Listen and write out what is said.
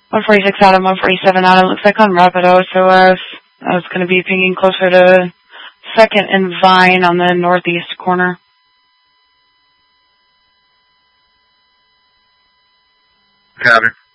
146 out of 147 out. It looks like on Rapido, so I was going to be pinging closer to 2nd and Vine on the northeast corner. Copy.